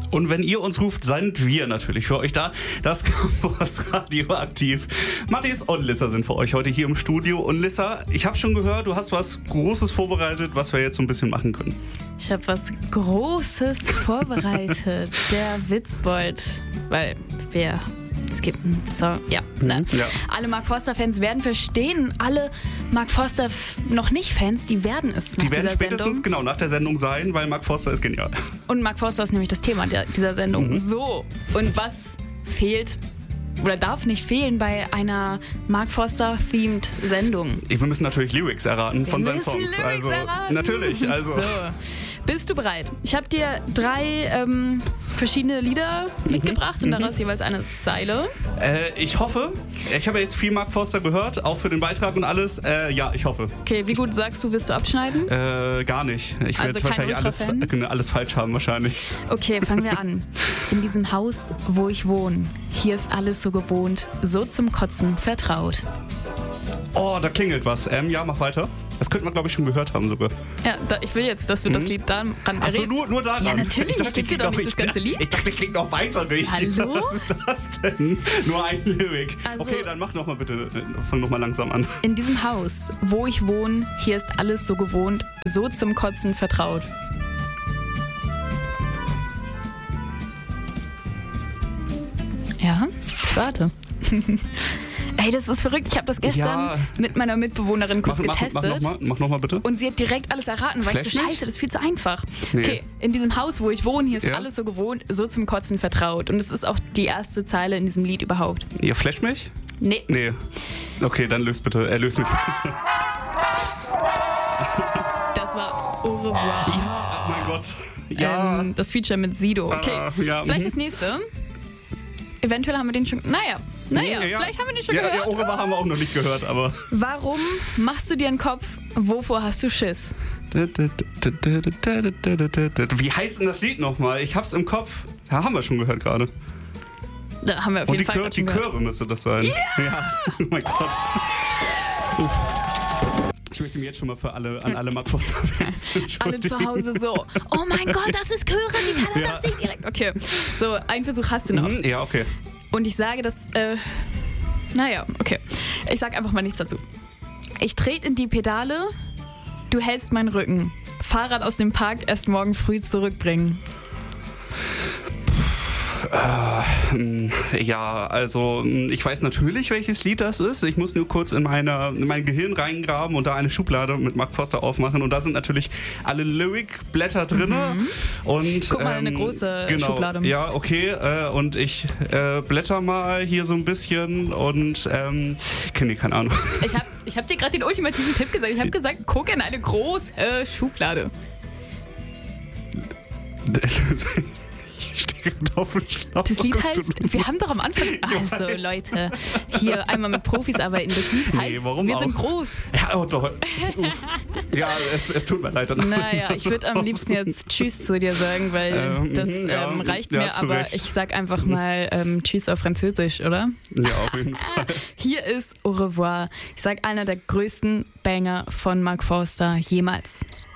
Und wenn ihr uns ruft, sind wir natürlich für euch da. Das Campus Radioaktiv. Mathis und Lissa sind für euch heute hier im Studio. Und Lissa, ich habe schon gehört, du hast was Großes vorbereitet, was wir jetzt so ein bisschen machen können. Ich habe was Großes vorbereitet. Der Witzbold. Weil es gibt einen Song. Ja. Alle Mark Forster-Fans werden verstehen. Alle Mark Forster noch nicht Fans, die werden es nach Die werden dieser spätestens Sendung. Nach der Sendung sein, weil Mark Forster ist genial. Und Mark Forster ist nämlich das Thema dieser Sendung. So, und was fehlt oder darf nicht fehlen bei einer Mark Forster-themed Sendung? Wir müssen natürlich Lyrics erraten von seinen Songs. Natürlich. So. Bist du bereit? Ich habe dir 3 verschiedene Lieder mitgebracht und daraus jeweils eine Zeile. Ich hoffe. Ich habe jetzt viel Mark Forster gehört, auch für den Beitrag und alles. Ja, ich hoffe. Okay, wie gut sagst du, wirst du abschneiden? Gar nicht. Ich Also werde kein wahrscheinlich alles falsch haben wahrscheinlich. Okay, fangen wir an. In diesem Haus, wo ich wohne, hier ist alles so gewohnt, so zum Kotzen vertraut. Oh, da klingelt was. Ja, mach weiter. Das könnte man, glaube ich, schon gehört haben sogar. Ja, ich will jetzt, dass du das Lied daran errätst. Achso, nur daran? Ja, natürlich. Ich gebe dir doch nicht das ganze Lied. Ich dachte, ich krieg noch weiter durch. Hallo? Was ist das denn? Nur ein Lyric. Also, okay, dann mach nochmal bitte. Fang nochmal langsam an. In diesem Haus, wo ich wohne, hier ist alles so gewohnt, so zum Kotzen vertraut. Ja, warte. Ey, das ist verrückt. Ich habe das gestern mit meiner Mitbewohnerin kurz getestet. Mach noch mal bitte. Und sie hat direkt alles erraten. Weißt du, scheiße, das ist viel zu einfach. Nee. Okay, in diesem Haus, wo ich wohne, hier ist alles so gewohnt, so zum Kotzen vertraut. Und es ist auch die erste Zeile in diesem Lied überhaupt. Ihr flasht mich? Nee. Okay, dann löst mich bitte. Das war Au revoir. Ja, mein Gott. Ja. Das Feature mit Sido. Okay, vielleicht das nächste. Eventuell haben wir den schon... Naja, vielleicht haben wir den schon gehört. Ja, Au revoir haben wir auch noch nicht gehört, aber... Warum machst du dir einen Kopf? Wovor hast du Schiss? Wie heißt denn das Lied nochmal? Ich hab's im Kopf. Ja, haben wir schon gehört gerade. Da haben wir auf jeden Fall Und die Chöre müsste das sein. Ja. Oh mein Gott. Ich möchte mir jetzt schon mal an alle Mark Forster-Fans alle zu Hause so, oh mein Gott, das ist Chöre, wie kann er das nicht direkt? Okay, so, einen Versuch hast du noch. Ja, okay. Und ich sage das, okay. Ich sag einfach mal nichts dazu. Ich trete in die Pedale, du hältst meinen Rücken. Fahrrad aus dem Park erst morgen früh zurückbringen. Ja, also ich weiß natürlich, welches Lied das ist. Ich muss nur kurz in mein Gehirn reingraben und da eine Schublade mit Mark Forster aufmachen. Und da sind natürlich alle Lyric-Blätter drin. Und, guck mal, eine große Schublade. Ja, okay. Und ich blätter mal hier so ein bisschen und keine Ahnung. Ich hab dir gerade den ultimativen Tipp gesagt. Ich habe gesagt, guck in eine große Schublade. Ich stehe auf dem Schlauch. Das Lied heißt, wir haben doch am Anfang... Also Leute, hier einmal mit Profis arbeiten. Das Lied heißt, wir sind groß. Ja, oh, doch. Ja, es tut mir leid. Naja, ich würde am liebsten jetzt Tschüss zu dir sagen, weil das reicht mir. Aber Recht. ich sag einfach mal Tschüss auf Französisch, oder? Ja, auf jeden Fall. Hier ist Au revoir. Ich sag einer der größten Banger von Mark Forster jemals.